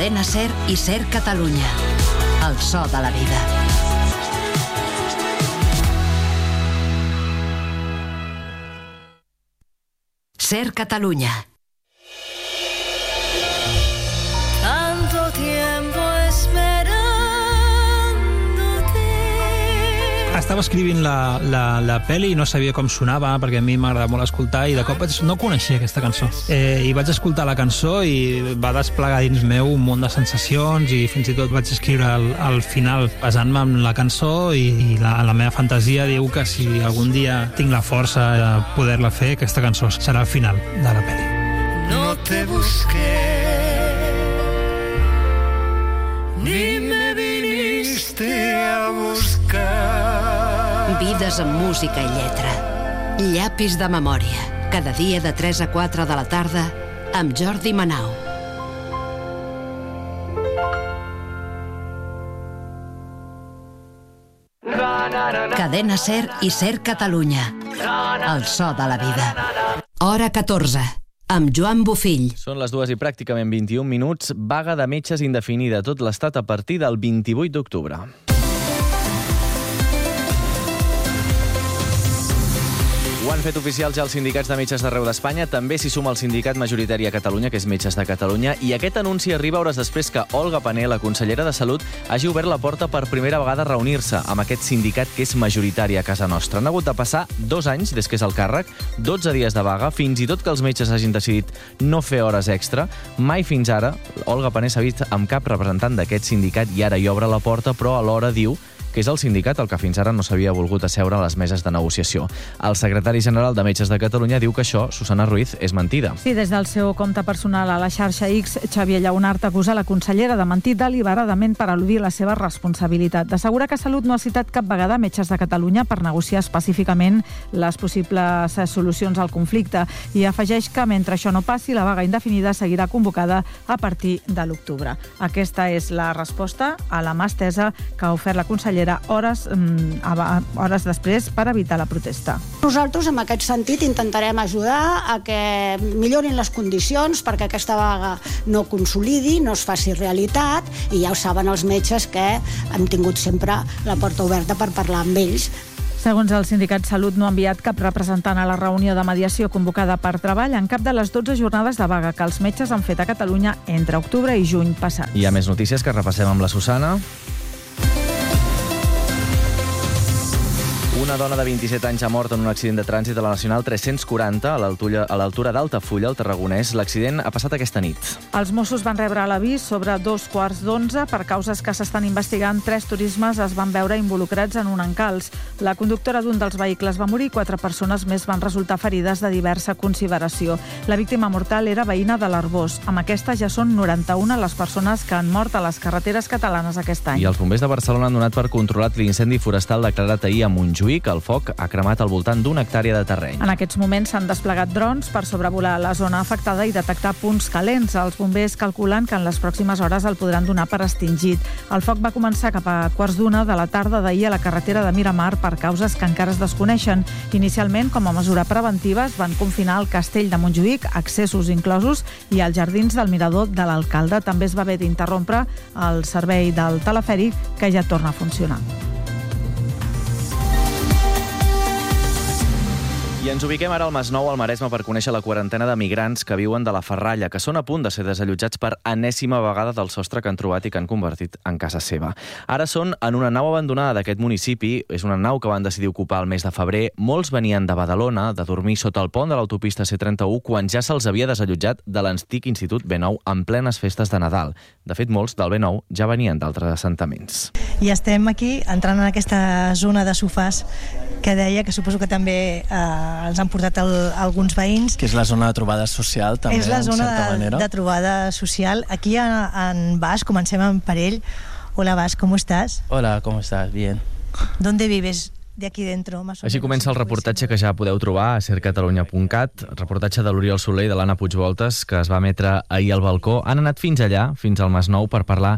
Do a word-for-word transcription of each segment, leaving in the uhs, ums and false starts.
Cadena SER i SER Catalunya. El so de la vida. SER Catalunya. Tanto tiempo esperándote. Estava escrivint la, la, la pel·li i no sabia com sonava, perquè a mi m'agrada molt escoltar, i de cop vaig, no coneixia aquesta cançó. Eh, I vaig escoltar la cançó i va desplegar dins meu un munt de sensacions, i fins i tot vaig escriure al, al final basant-me en la cançó, i, i la, la meva fantasia diu que si algun dia tinc la força de poder-la fer, aquesta cançó serà el final de la pel·li. No te busqué, ni me viniste a buscar. Vides amb música i lletra. Llapis de memòria. Cada dia de tres a quatre de la tarda amb Jordi Manau. Cadena SER i SER Catalunya. El so de la vida. Hora catorze. Amb Joan Bofill. Són les dues i pràcticament vint-i-un minuts. Vaga de metges indefinida a tot l'Estat a partir del vint-i-vuit d'octubre. Ho han fet oficial ja els sindicats de metges d'arreu d'Espanya. També s'hi suma el sindicat majoritari a Catalunya, que és Metges de Catalunya, i aquest anunci arriba hores després que Olga Pané, la consellera de Salut, hagi obert la porta per primera vegada a reunir-se amb aquest sindicat que és majoritari a casa nostra. Han hagut de passar dos anys des que és al càrrec, dotze dies de vaga, fins i tot que els metges hagin decidit no fer hores extra. Mai fins ara Olga Pané s'ha vist amb cap representant d'aquest sindicat i ara hi obre la porta, però alhora diu que és el sindicat el que fins ara no s'havia volgut asseure a les meses de negociació. El secretari general de Metges de Catalunya diu que això, Susana Ruiz, és mentida. Sí, des del seu compte personal a la xarxa X, Xavier Lleonart acusa la consellera de mentir deliberadament per al·ludir la seva responsabilitat. D'assegura que Salut no ha citat cap vegada Metges de Catalunya per negociar específicament les possibles solucions al conflicte i afegeix que mentre això no passi, la vaga indefinida seguirà convocada a partir de l'octubre. Aquesta és la resposta a la mà estesa que ha ofert la consellera hores, hores després per evitar la protesta. Nosaltres, en aquest sentit, intentarem ajudar a que millorin les condicions perquè aquesta vaga no consolidi, no es faci realitat, i ja ho saben els metges que hem tingut sempre la porta oberta per parlar amb ells. Segons el sindicat Salut, no ha enviat cap representant a la reunió de mediació convocada per Treball en cap de les dotze jornades de vaga que els metges han fet a Catalunya entre octubre i juny passats. Hi ha més notícies que repassem amb la Susana. Una dona de vint-i-set anys ha mort en un accident de trànsit a la Nacional tres-cents quaranta a l'altura d'Altafulla, al Tarragonès. L'accident ha passat aquesta nit. Els Mossos van rebre l'avís sobre dos quarts d'onze. Per causes que s'estan investigant, tres turismes es van veure involucrats en un encalç. La conductora d'un dels vehicles va morir i quatre persones més van resultar ferides de diversa consideració. La víctima mortal era veïna de l'Arbós. Amb aquesta ja són noranta-una les persones que han mort a les carreteres catalanes aquest any. I els bombers de Barcelona han donat per controlat l'incendi forestal declarat ahir a Montjuïc. El foc ha cremat al voltant d'una hectàrea de terreny. En aquests moments s'han desplegat drons per sobrevolar la zona afectada i detectar punts calents. Els bombers calculen que en les pròximes hores el podran donar per extingit. El foc va començar cap a quarts d'una de la tarda d'ahir a la carretera de Miramar per causes que encara es desconeixen. Inicialment, com a mesura preventiva, es van confinar el castell de Montjuïc, accessos inclosos, i els jardins del mirador de l'alcalde. També es va haver d'interrompre el servei del telefèric, que ja torna a funcionar. I ens ubiquem ara al Masnou, al Maresme, per conèixer la quarantena de migrants que viuen de la Ferralla, que són a punt de ser desallotjats per enèsima vegada del sostre que han trobat i que han convertit en casa seva. Ara són en una nau abandonada d'aquest municipi. És una nau que van decidir ocupar el mes de febrer. Molts venien de Badalona, de dormir sota el pont de l'autopista C trenta-u, quan ja se'ls havia desallotjat de l'antic Institut B nou en plenes festes de Nadal. De fet, molts del B nou ja venien d'altres assentaments. I estem aquí, entrant en aquesta zona de sofàs que deia, que suposo que també eh, els han portat el, alguns veïns. Que és la zona de trobada social, també, és la zona en certa de, manera. de trobada social. Aquí en, en Bas, comencem amb Parell. Hola, Bas, ¿cómo estás? Hola, ¿cómo estás? Bien. ¿Dónde vives? De aquí dentro, más o Així menos. comença el reportatge que ja podeu trobar a ser catalunya punt cat, reportatge de l'Oriol Soler i de l'Anna Puigvoltes, que es va emetre ahir al balcó. Han anat fins allà, fins al Masnou, per parlar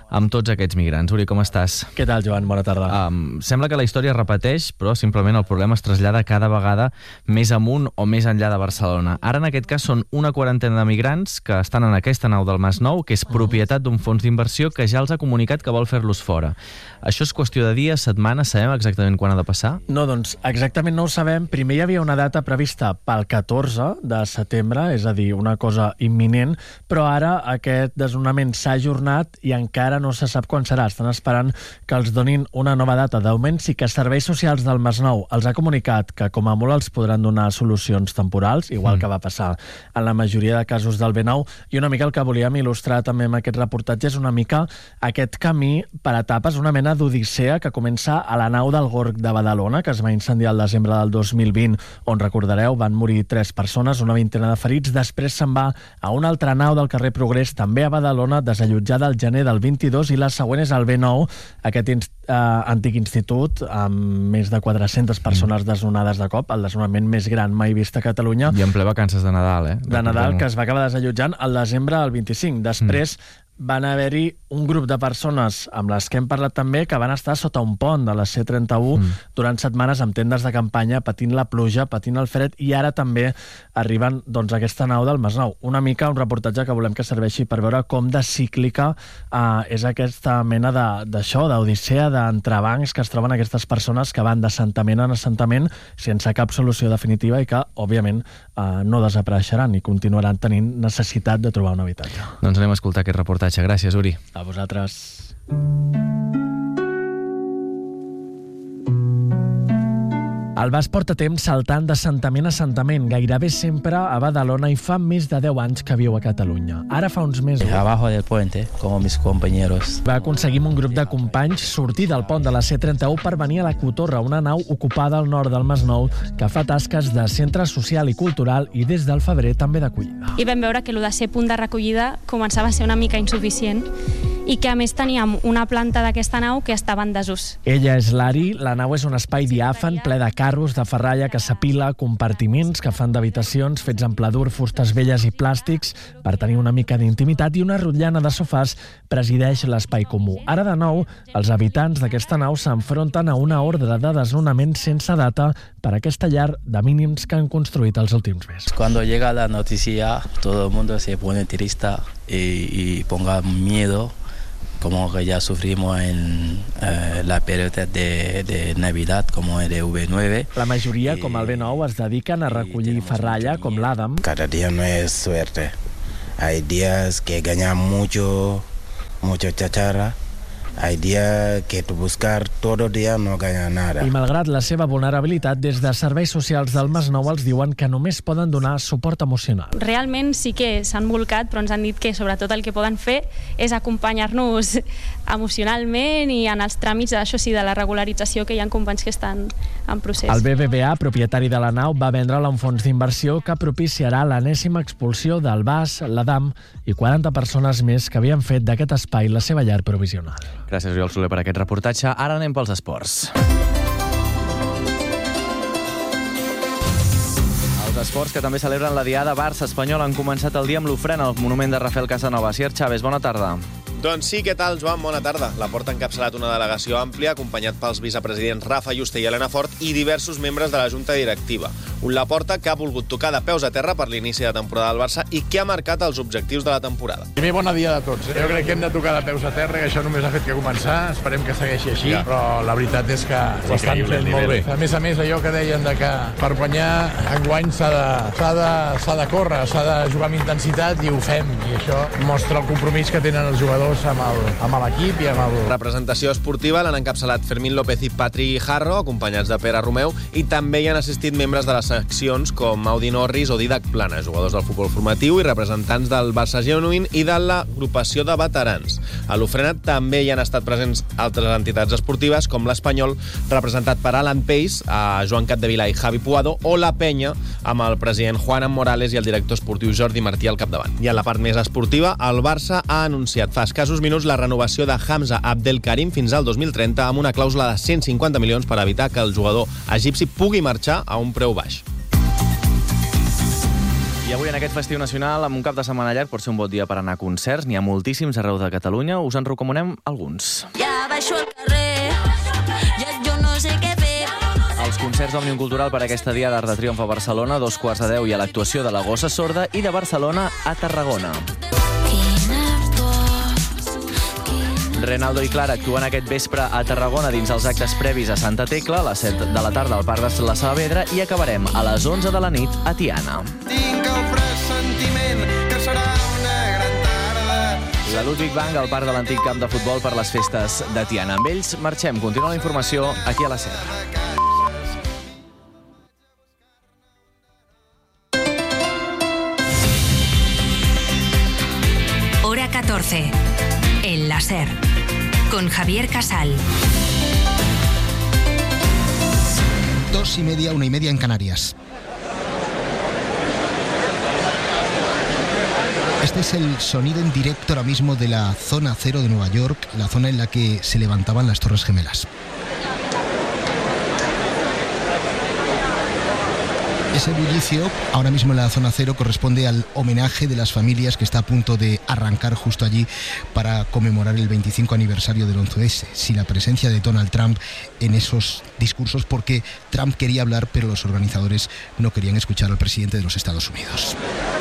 amb tots aquests migrants. Uri, com estàs? Què tal, Joan? Bona tarda. Um, sembla que la història es repeteix, però simplement el problema es trasllada cada vegada més amunt o més enllà de Barcelona. Ara, en aquest cas, són una quarantena de migrants que estan en aquesta nau del Masnou, que és propietat d'un fons d'inversió que ja els ha comunicat que vol fer-los fora. Això és qüestió de dies, setmanes, sabem exactament quan ha de passar? No, doncs exactament no ho sabem. Primer hi havia una data prevista pel catorze de setembre, és a dir, una cosa imminent, però ara aquest desnonament s'ha ajornat i encara no se sap quan serà. Estan esperant que els donin una nova data d'augment. Sí que Serveis Socials del Masnou els ha comunicat que com a molt els podran donar solucions temporals, igual mm. que va passar en la majoria de casos del B nou, i una mica el que volíem il·lustrar també amb aquest reportatge és una mica aquest camí per etapes, una mena d'odissea que comença a la nau del Gorg de Badalona, que es va incendiar al desembre del dos mil vint, on, recordareu, van morir tres persones, una vintena de ferits. Després se'n va a una altra nau del carrer Progrés, també a Badalona, desallotjada al gener del vint-i-dos, i la següent és el B nou, aquest inst eh, antic institut, amb més de quatre-centes persones desnonades de cop, el desnonament més gran mai vist a Catalunya. I en ple vacances de Nadal, eh? De Nadal, que es va acabar desallotjant al desembre del vint-i-cinc. Després mm. van haver-hi un grup de persones amb les que hem parlat també que van estar sota un pont de la C trenta-u mm. durant setmanes amb tendes de campanya, patint la pluja, patint el fred, i ara també arriben doncs, a aquesta nau del Masnou. Una mica un reportatge que volem que serveixi per veure com de cíclica eh, és aquesta mena d'això, d'odissea, d'entrebancs que es troben aquestes persones que van d'assentament en assentament sense cap solució definitiva i que, òbviament, eh, no desapareixeran i continuaran tenint necessitat de trobar un habitatge. Doncs anem a escoltar aquest reportatge. Gràcies, Uri. A vosaltres. El Bas porta temps saltant d'assentament a assentament, gairebé sempre a Badalona, i fa més de deu anys que viu a Catalunya. Ara fa uns mesos... Abajo del puente, como mis compañeros. Va aconseguir un grup de companys sortir del pont de la C trenta-u per venir a la Cotorra, una nau ocupada al nord del Masnou que fa tasques de centre social i cultural i des del febrer també d'acollida. I vam veure que el de ser punt de recollida començava a ser una mica insuficient i que a més teníem una planta d'aquesta nau que estava en desús. Ella és l'Ari, la nau és un espai diàfan ple de carros de ferralla que s'apila, compartiments que fan d'habitacions fets en pladur, fustes velles i plàstics per tenir una mica d'intimitat, i una rotllana de sofàs presideix l'espai comú. Ara de nou, els habitants d'aquesta nau s'enfronten a una ordre de desnonament sense data per aquesta llar de mínims que han construït els últims mesos. Cuando llega la noticia, todo el mundo se pone triste y, y ponga miedo, como que ya sufrimos en eh, la periodo de, de Navidad, como el de V nueve. La majoria, com el B nou, es dediquen a recollir ferralla, com l'Adam. Cada día no es suerte. Hay días que ganamos mucho, mucho chachara. Hay días que tu buscar todo día no gana nada. I malgrat la seva vulnerabilitat, des de Serveis Socials del Masnou els diuen que només poden donar suport emocional. Realment sí que s'han volcat, però ens han dit que sobretot el que poden fer és acompanyar-nos emocionalment i en els tràmits, això sí, de la regularització, que hi ha companys que estan en procés. El B B V A, propietari de la nau, va vendre-la a un fons d'inversió que propiciarà l'enèsima expulsió del Bas, l'Adam i quaranta persones més que havien fet d'aquest espai la seva llar provisional. Gràcies, Oriol Soler, per aquest reportatge. Ara anem pels esports. Els esports que també celebren la diada Barça-Espanyol han començat el dia amb l'ofrena al monument de Rafael Casanova. Sier Chávez, bona tarda. Doncs sí, què tal, Joan? Bona tarda. La porta ha encapçalat una delegació àmplia, acompanyat pels vicepresidents Rafa Juste i Helena Fort i diversos membres de la Junta Directiva. Un Laporta que ha volgut tocar de peus a terra per l'inici de temporada del Barça i que ha marcat els objectius de la temporada. Primer, bona dia de tots. Jo crec que hem de tocar de peus a terra, que això només ha fet que començar. Esperem que segueixi així, ja. Però la veritat és que ho estan fent molt bé. A més a més, allò que deien de que per guanyar enguany s'ha de, s'ha de, s'ha de córrer, s'ha de jugar amb intensitat, i ho fem. I això mostra el compromís que tenen els jugadors amb l'equip i amb el... Representació esportiva l'han encapçalat Fermín López i Patri Jarro, acompanyats de Pere Romeu, i també hi han assistit membres de les seccions com Audi Norris o Didac Plana, jugadors del futbol formatiu i representants del Barça Genuïn i de l'agrupació de veterans. A l'ofrena també hi han estat presents altres entitats esportives com l'Espanyol, representat per Alan Pace, a Joan Capdevila i Javi Puado, o la Penya, amb el president Juan Morales i el director esportiu Jordi Martí al capdavant. I a la part més esportiva, el Barça ha anunciat fa escassos minuts la renovació de Hamza Abdelkarim fins al dos mil trenta amb una clàusula de cent cinquanta milions per evitar que el jugador egipci pugui marxar a un preu baix. I avui en aquest festiu nacional, amb un cap de setmana llarg, pot ser un bon dia per anar a concerts. N'hi ha moltíssims arreu de Catalunya. Us en recomanem alguns. Ja baixo al carrer, ja jo no sé què fer. Els concerts d'Òmnium Cultural per aquesta dia d'Arc de Triomf a Barcelona, dos quarts de deu i a l'actuació de la Gossa Sorda, i de Barcelona a Tarragona. Renaldo i Clara actuen aquest vespre a Tarragona dins els actes previs a Santa Tecla, a les set de la tarda al Parc de la Saavedra, i acabarem a les onze de la nit a Tiana. Tinc el pressentiment que serà una gran tarda. La Ludwig Bank al Parc de l'antic camp de futbol per les festes de Tiana. Amb ells marxem. Continua la informació aquí a la SER. Hora catorce. En la SER. Con Javier Casal. Dos y media, una y media en Canarias. Este es el sonido en directo ahora mismo de la zona cero de Nueva York, la zona en la que se levantaban las Torres Gemelas. Ese bullicio, ahora mismo en la zona cero, corresponde al homenaje de las familias que está a punto de arrancar justo allí para conmemorar el veinticinco aniversario del once ese, sin la presencia de Donald Trump en esos discursos, porque Trump quería hablar, pero los organizadores no querían escuchar al presidente de los Estados Unidos.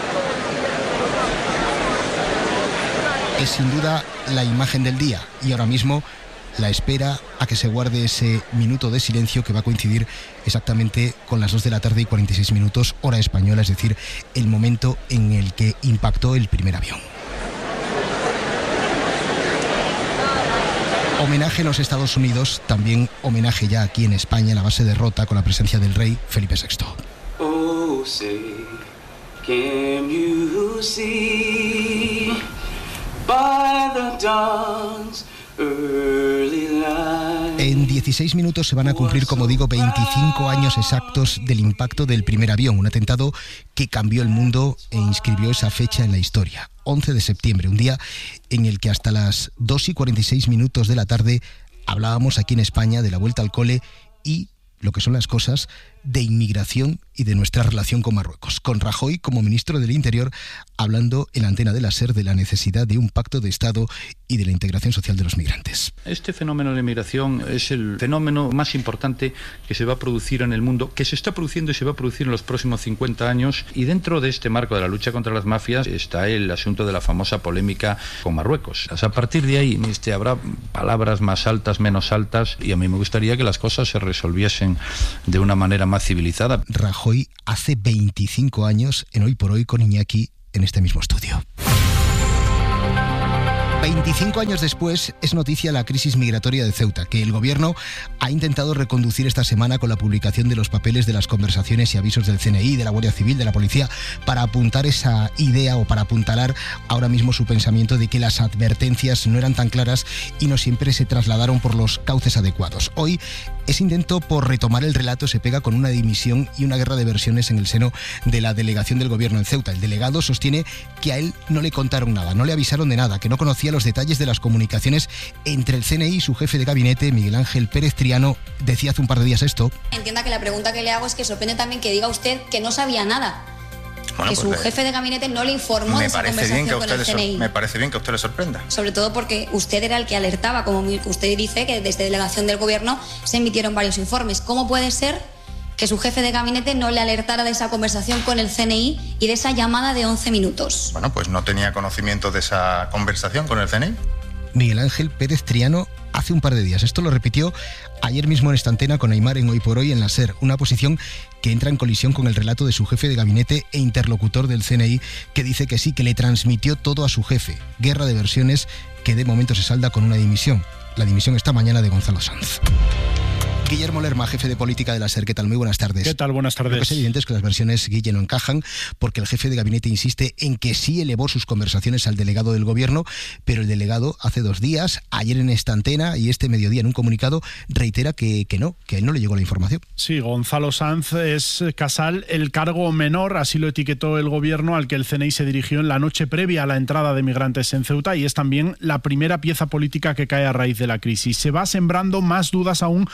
Es sin duda la imagen del día, y ahora mismo la espera a que se guarde ese minuto de silencio que va a coincidir exactamente con las dos de la tarde y cuarenta y seis minutos, hora española, es decir, el momento en el que impactó el primer avión. Homenaje en los Estados Unidos, también homenaje ya aquí en España, en la base de Rota, con la presencia del rey Felipe sexto. Oh, say, can you see by the dawn's early light? En dieciséis minutos se van a cumplir, como digo, veinticinco años exactos del impacto del primer avión, un atentado que cambió el mundo e inscribió esa fecha en la historia. once de septiembre, un día en el que hasta las dos y cuarenta y seis minutos de la tarde hablábamos aquí en España de la vuelta al cole y lo que son las cosas de inmigración y de nuestra relación con Marruecos, con Rajoy como ministro del Interior hablando en la antena de la SER de la necesidad de un pacto de Estado y de la integración social de los migrantes. Este fenómeno de la inmigración es el fenómeno más importante que se va a producir en el mundo, que se está produciendo y se va a producir en los próximos cincuenta años, y dentro de este marco de la lucha contra las mafias está el asunto de la famosa polémica con Marruecos. O sea, a partir de ahí este, habrá palabras más altas, menos altas, y a mí me gustaría que las cosas se resolviesen de una manera más civilizada. Rajoy hace veinticinco años en Hoy por Hoy con Iñaki en este mismo estudio. veinticinco años después es noticia la crisis migratoria de Ceuta, que el gobierno ha intentado reconducir esta semana con la publicación de los papeles de las conversaciones y avisos del C N I, de la Guardia Civil, de la Policía, para apuntar esa idea o para apuntalar ahora mismo su pensamiento de que las advertencias no eran tan claras y no siempre se trasladaron por los cauces adecuados. Hoy ese intento por retomar el relato se pega con una dimisión y una guerra de versiones en el seno de la delegación del gobierno en Ceuta. El delegado sostiene que a él no le contaron nada, no le avisaron de nada, que no conocía los detalles de las comunicaciones entre el C N I y su jefe de gabinete, Miguel Ángel Pérez Triano. Decía hace un par de días esto. Entienda que la pregunta que le hago es que sorprende también que diga usted que no sabía nada. Bueno, que pues su le... jefe de gabinete no le informó de esa conversación con el C N I. Me parece bien que a usted le sorprenda. Sobre todo porque usted era el que alertaba, como usted dice, que desde delegación del gobierno se emitieron varios informes. ¿Cómo puede ser que su jefe de gabinete no le alertara de esa conversación con el C N I y de esa llamada de once minutos? Bueno, pues no tenía conocimiento de esa conversación con el C N I. Miguel Ángel Pérez Triano hace un par de días. Esto lo repitió ayer mismo en esta antena con Aymar en Hoy por Hoy en la SER. Una posición que entra en colisión con el relato de su jefe de gabinete e interlocutor del C N I, que dice que sí, que le transmitió todo a su jefe. Guerra de versiones que de momento se salda con una dimisión. La dimisión esta mañana de Gonzalo Sanz. Guillermo Lerma, jefe de política de la SER. ¿Qué tal? Muy buenas tardes. ¿Qué tal? Buenas tardes. Lo que es evidente es que las versiones, Guille, no encajan, porque el jefe de gabinete insiste en que sí elevó sus conversaciones al delegado del gobierno, pero el delegado hace dos días, ayer en esta antena y este mediodía en un comunicado, reitera que, que no, que a él no le llegó la información. Sí, Gonzalo Sanz es, Casal, el cargo menor, así lo etiquetó el gobierno, al que el C N I se dirigió en la noche previa a la entrada de migrantes en Ceuta, y es también la primera pieza política que cae a raíz de la crisis. Se va sembrando más dudas aún a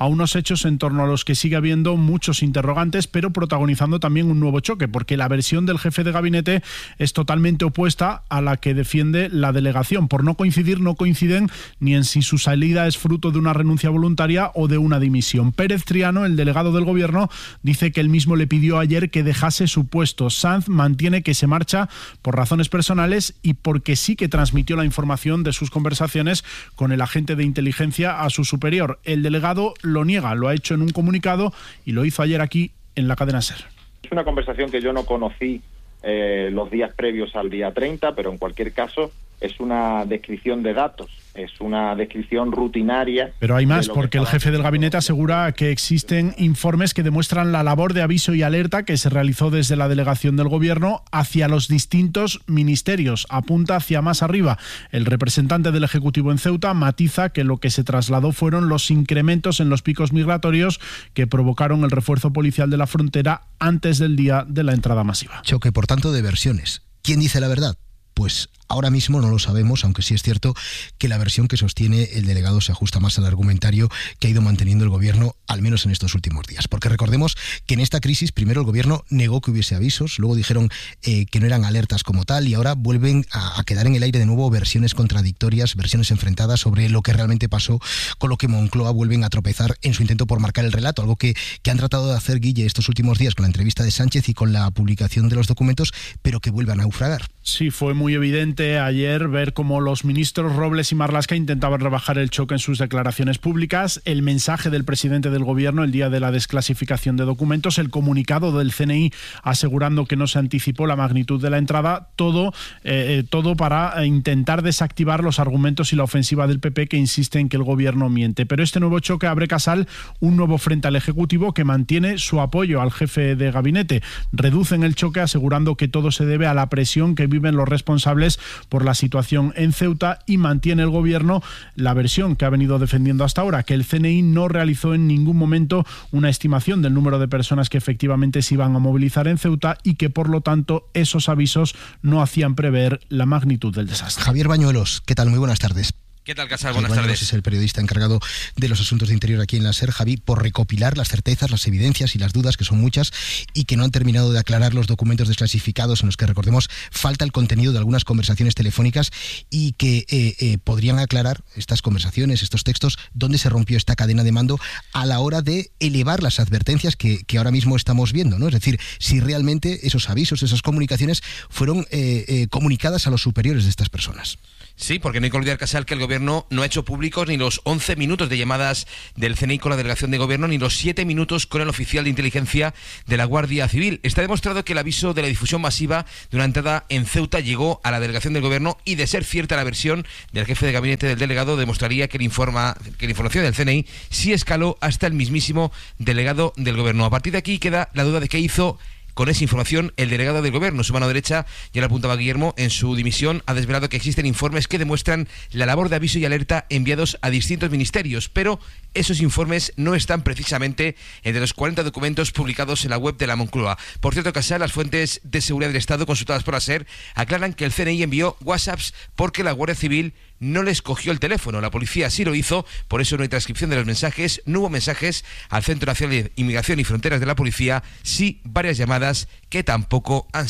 a unos hechos en torno a los que sigue habiendo muchos interrogantes, pero protagonizando también un nuevo choque, porque la versión del jefe de gabinete es totalmente opuesta a la que defiende la delegación. Por no coincidir, no coinciden ni en si su salida es fruto de una renuncia voluntaria o de una dimisión. Pérez Triano, el delegado del Gobierno, dice que él mismo le pidió ayer que dejase su puesto. Sanz mantiene que se marcha por razones personales y porque sí que transmitió la información de sus conversaciones con el agente de inteligencia a su superior. El delegado lo niega, lo ha hecho en un comunicado y lo hizo ayer aquí en la cadena SER. Es una conversación que yo no conocí eh, los días previos al día treinta, pero en cualquier caso es una descripción de datos, es una descripción rutinaria. Pero hay más, porque el jefe del gabinete asegura que existen informes que demuestran la labor de aviso y alerta que se realizó desde la delegación del Gobierno hacia los distintos ministerios. Apunta hacia más arriba. El representante del Ejecutivo en Ceuta matiza que lo que se trasladó fueron los incrementos en los picos migratorios que provocaron el refuerzo policial de la frontera antes del día de la entrada masiva. Choque, por tanto, de versiones. ¿Quién dice la verdad? Pues ahora mismo no lo sabemos, aunque sí es cierto que la versión que sostiene el delegado se ajusta más al argumentario que ha ido manteniendo el Gobierno, al menos en estos últimos días. Porque recordemos que en esta crisis primero el Gobierno negó que hubiese avisos, luego dijeron eh, que no eran alertas como tal y ahora vuelven a, a quedar en el aire de nuevo versiones contradictorias, versiones enfrentadas sobre lo que realmente pasó, con lo que Moncloa vuelven a tropezar en su intento por marcar el relato, algo que, que han tratado de hacer, Guille, estos últimos días con la entrevista de Sánchez y con la publicación de los documentos, pero que vuelve a naufragar. Sí, fue muy evidente ayer ver cómo los ministros Robles y Marlaska intentaban rebajar el choque en sus declaraciones públicas, el mensaje del presidente del Gobierno el día de la desclasificación de documentos, el comunicado del C N I asegurando que no se anticipó la magnitud de la entrada, todo, eh, todo para intentar desactivar los argumentos y la ofensiva del P P que insiste en que el Gobierno miente. Pero este nuevo choque abre, Casal, un nuevo frente al Ejecutivo que mantiene su apoyo al jefe de gabinete. Reducen el choque asegurando que todo se debe a la presión que viven los responsables por la situación en Ceuta y mantiene el Gobierno la versión que ha venido defendiendo hasta ahora, que el C N I no realizó en ningún momento una estimación del número de personas que efectivamente se iban a movilizar en Ceuta y que por lo tanto esos avisos no hacían prever la magnitud del desastre. Javier Bañuelos, ¿qué tal? Muy buenas tardes. ¿Qué tal, Casal? Buenas tardes. Es el periodista encargado de los asuntos de interior aquí en la SER, Javi, por recopilar las certezas, las evidencias y las dudas, que son muchas, y que no han terminado de aclarar los documentos desclasificados en los que, recordemos, falta el contenido de algunas conversaciones telefónicas y que eh, eh, podrían aclarar estas conversaciones, estos textos, dónde se rompió esta cadena de mando a la hora de elevar las advertencias que, que ahora mismo estamos viendo, ¿no? Es decir, si realmente esos avisos, esas comunicaciones fueron eh, eh, comunicadas a los superiores de estas personas. Sí, porque no hay que olvidar, Casal, que el Gobierno no ha hecho públicos ni los once minutos de llamadas del C N I con la delegación de Gobierno, ni los siete minutos con el oficial de inteligencia de la Guardia Civil. Está demostrado que el aviso de la difusión masiva de una entrada en Ceuta llegó a la delegación del Gobierno y, de ser cierta la versión del jefe de gabinete del delegado, demostraría que, el informa, que la información del C N I sí escaló hasta el mismísimo delegado del Gobierno. A partir de aquí queda la duda de qué hizo con esa información el delegado del Gobierno. Su mano derecha, ya lo apuntaba Guillermo, en su dimisión ha desvelado que existen informes que demuestran la labor de aviso y alerta enviados a distintos ministerios, pero esos informes no están precisamente entre los cuarenta documentos publicados en la web de la Moncloa. Por cierto, Casal, las fuentes de seguridad del Estado consultadas por la SER aclaran que el C N I envió WhatsApps porque la Guardia Civil no les cogió el teléfono. La policía sí lo hizo, por eso no hay transcripción de los mensajes, no hubo mensajes al Centro Nacional de Inmigración y Fronteras de la Policía, sí varias llamadas que tampoco han